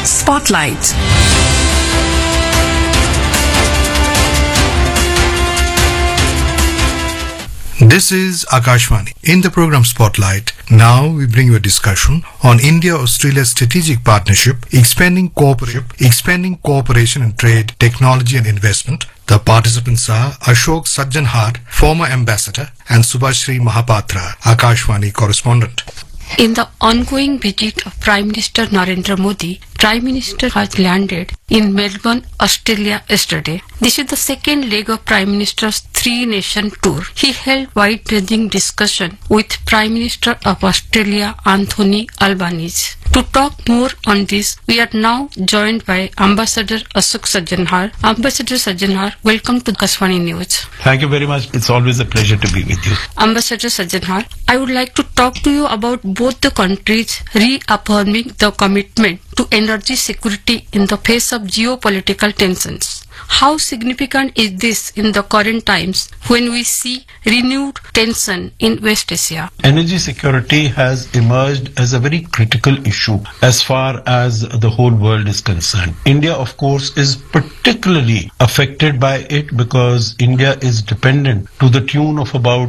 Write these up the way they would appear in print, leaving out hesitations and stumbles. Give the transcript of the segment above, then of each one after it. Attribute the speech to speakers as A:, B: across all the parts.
A: Spotlight.
B: This is Akashvani. In the program Spotlight, now we bring you a discussion on India-Australia strategic partnership, expanding cooperation in trade, technology and investment. The participants are Ashok Sajjanhar, former ambassador, and Subhashri Mahapatra, Akashvani correspondent.
C: In the ongoing visit of Prime Minister Narendra Modi, Prime Minister has landed in Melbourne, Australia yesterday. This is the second leg of Prime Minister's three-nation tour. He held wide-ranging discussion with Prime Minister of Australia, Anthony Albanese. To talk more on this, we are now joined by Ambassador Ashok Sajjanhar. Ambassador Sajjanhar, welcome to Akashvani News.
D: Thank you very much. It's always a pleasure to be with you.
C: Ambassador Sajjanhar, I would like to talk to you about both the countries reaffirming the commitment to energy security in the face of geopolitical tensions. How significant is this in the current times when we see renewed tension in West Asia?
D: Energy security has emerged as a very critical issue as far as the whole world is concerned. India, of course, is particularly affected by it because India is dependent to the tune of about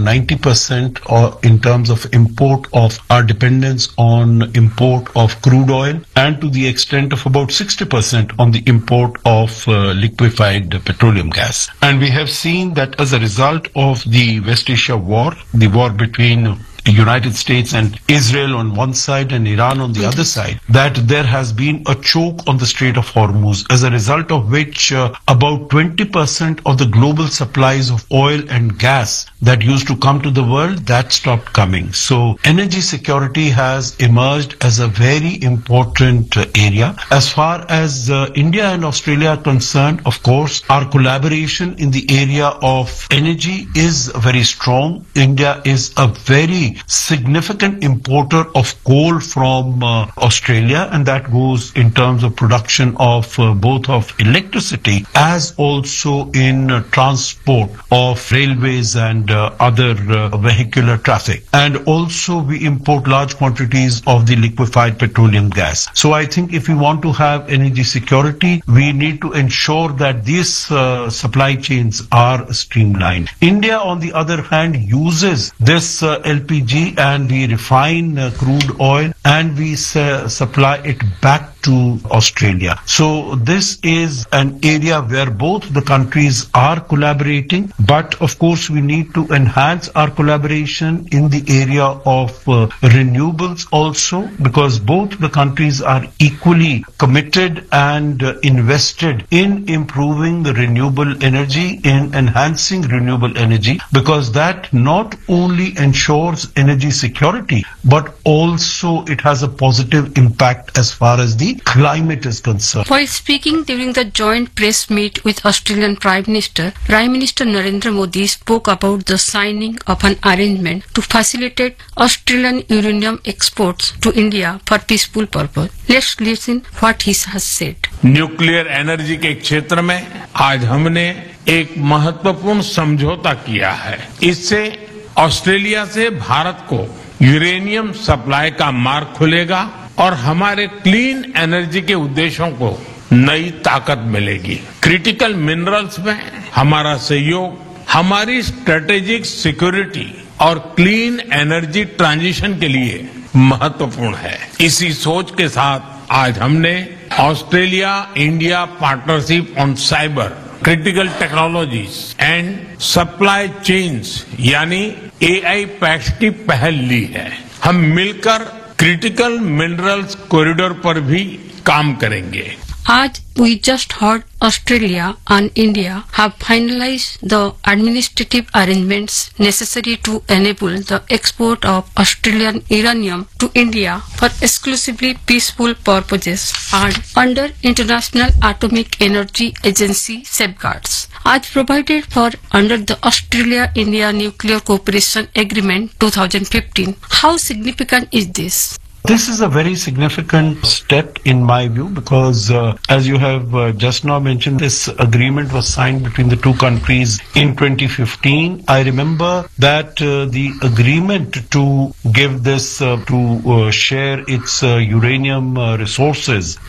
D: 90% or in terms of import of our dependence on import of crude oil, and to the extent of about 60% on the import of liquefied petroleum gas. And we have seen that as a result of the West Asia war, the war between the United States and Israel on one side and Iran on the other side, that there has been a choke on the Strait of Hormuz, as a result of which about 20% of the global supplies of oil and gas that used to come to the world, that stopped coming. So energy security has emerged as a very important area. As far as India and Australia are concerned, of course, our collaboration in the area of energy is very strong. India is a very significant importer of coal from Australia, and that goes in terms of production of both of electricity as also in transport of railways and other vehicular traffic. And also we import large quantities of the liquefied petroleum gas. So I think if we want to have energy security, we need to ensure that these supply chains are streamlined. India, on the other hand, uses this LPG and we refine crude oil and we supply it back to Australia. So this is an area where both the countries are collaborating, but of course we need to enhance our collaboration in the area of renewables also, because both the countries are equally committed and invested in improving the renewable energy, in enhancing renewable energy, because that not only ensures energy security, but also it has a positive impact as far as the climate is concerned.
C: While speaking during the joint press meet with Australian Prime Minister Narendra Modi spoke about the signing of an arrangement to facilitate Australian uranium exports to India for peaceful purpose. Let's listen what he has said.
E: Nuclear energy के क्षेत्र में आज हमने एक महत्वपूर्ण समझौता किया है। इससे ऑस्ट्रेलिया से भारत को यूरेनियम सप्लाई का मार्ग खुलेगा और हमारे क्लीन एनर्जी के उद्देश्यों को नई ताकत मिलेगी। क्रिटिकल मिनरल्स में हमारा सहयोग हमारी स्ट्रेटेजिक सिक्योरिटी और क्लीन एनर्जी ट्रांजिशन के लिए महत्वपूर्ण है। इसी सोच के साथ आज हमने Australia India partnership on cyber critical technologies and supply chains यानी AI पैक्स की पहल ली है। हम मिलकर क्रिटिकल मिनरल्स कॉरिडोर पर भी काम करेंगे।
C: आज we just heard Australia and India have finalized the administrative arrangements necessary to enable the export of Australian uranium to India for exclusively peaceful purposes and under International Atomic Energy Agency safeguards, as provided for under the Australia-India Nuclear Cooperation Agreement 2015. How significant is this?
D: This is a very significant step in my view because as you have just now mentioned, this agreement was signed between the two countries in 2015. I remember that the agreement to give this to share its uranium resources